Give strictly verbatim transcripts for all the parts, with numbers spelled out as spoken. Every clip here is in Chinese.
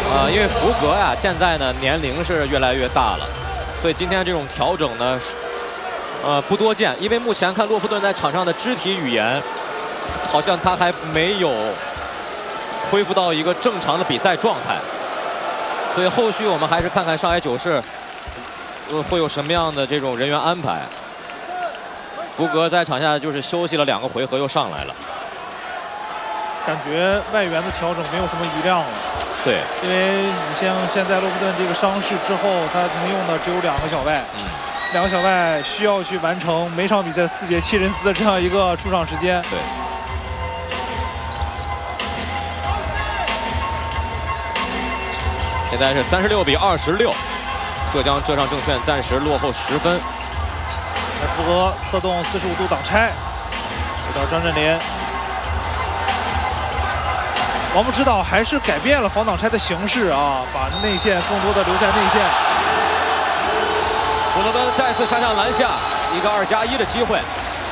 啊、呃，因为福格呀，现在呢年龄是越来越大了，所以今天这种调整呢，呃不多见。因为目前看洛夫顿在场上的肢体语言，好像他还没有恢复到一个正常的比赛状态，所以后续我们还是看看上海九世，呃会有什么样的这种人员安排。福格在场下就是休息了两个回合，又上来了。 感觉外援的调整没有什么余量了。 对， 因为你像现在洛夫顿这个伤势之后，他能用的只有两个小外， 嗯， 两个小外需要去完成每场比赛四节七人次的这样一个出场时间。 对。现在是三十六比二十六，浙江浙上证券暂时落后十分。 福格侧动四十五度挡拆，回到张镇麟。 王木指导还是改变了防挡拆的形式啊，把内线更多的留在内线。 古德温再次杀向篮下，一个二加一的机会。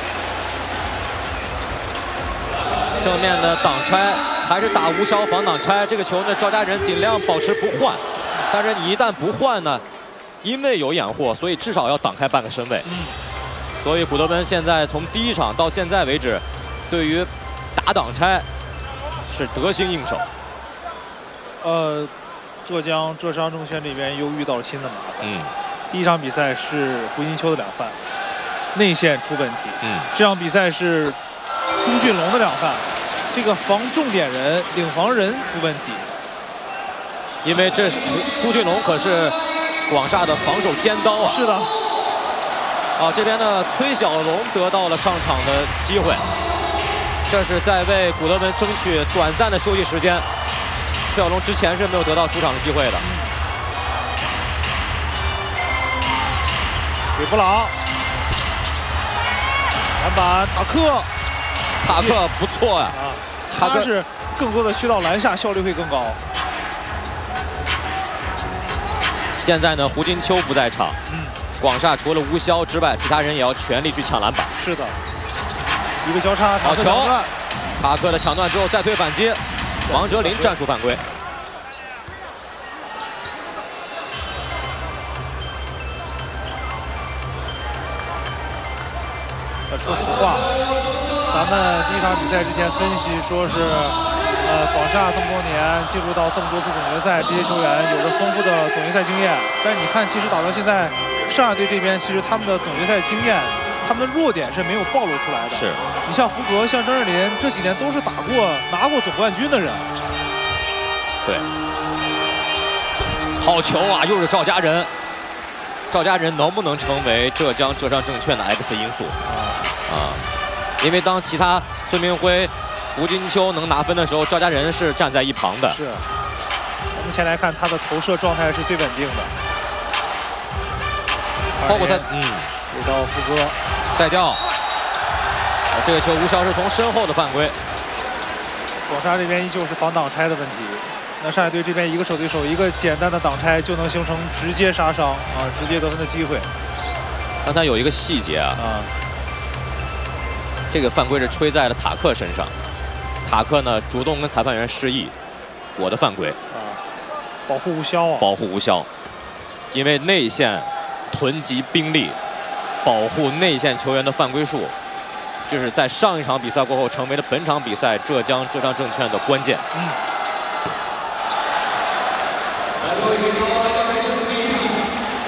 正面的挡拆还是打无效防挡拆，这个球呢，赵家人尽量保持不换，但是你一旦不换呢，因为有掩护，所以至少要挡开半个身位。 嗯、 所以古德温现在从第一场到现在为止，对于打挡拆。 是得心应手。 呃，浙江浙商证券这边又遇到了新的麻烦。 嗯， 第一场比赛是胡金秋的两犯，内线出问题。 嗯， 这场比赛是朱俊龙的两犯，这个防重点人、领防人出问题。 因为这是朱俊龙可是广厦的防守尖刀啊。 是的。 啊，这边呢，崔小龙得到了上场的机会。 这是在为古德温争取短暂的休息时间。崔小龙之前是没有得到出场的机会的。 韦布朗，篮板，塔克， 塔克不错呀、啊。 啊，他是更多的去到篮下，效率会更高。 现在呢，胡金秋不在场，嗯，广厦除了吴骁之外，其他人也要全力去抢篮板。 是的。 一个交叉， 好球！塔克的抢断之后再推反击，王哲林战术犯规。 说实话，咱们第一场比赛之前分析说是，呃，广厦这么多年进入到这么多次总决赛，这些球员有着丰富的总决赛经验。但是你看，其实打到现在，上海队这边其实他们的总决赛经验。 他们的弱点是没有暴露出来的。 是， 你像福格、像张镇麟这几年都是打过、拿过总冠军的人。 对，好球啊！又是赵家人。赵家人能不能成为浙江浙商证券的 X 因素啊？啊，因为当其他孙明辉、胡金秋能拿分的时候，赵家人是站在一旁的。 是。目前来看，他的投射状态是最稳定的。 包括他，嗯， 给到福哥。 再掉，啊，这个球吴骁是从身后的犯规。 广厦这边依旧是防挡拆的问题，那上海队这边一个手对手，一个简单的挡拆就能形成直接杀伤啊，直接得分的机会。 刚才有一个细节啊，啊，这个犯规是吹在了塔克身上，塔克呢主动跟裁判员示意，我的犯规啊，保护吴骁啊， 保护吴骁，因为内线囤积兵力。 保护内线球员的犯规数，就是在上一场比赛过后，成为了本场比赛浙江浙商证券的关键。 嗯。